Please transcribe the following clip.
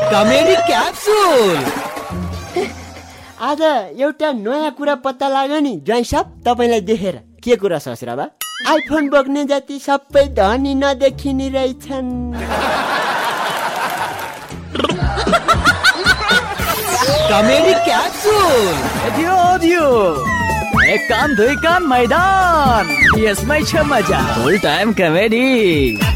Comedy capsule. आज एउटा नयाँ कुरा पत्ता लाग्यो नि ज्वाइँ साहब तपाईँलाई देखेर। के कुरा ससुरा बा? आइफोन बोक्ने जाति सबै धनी नदेखिने रहेछन्। Comedy capsule. एक कान दुई कान मैदान, यसमै छ मजा। फुल टाइम कमेडी।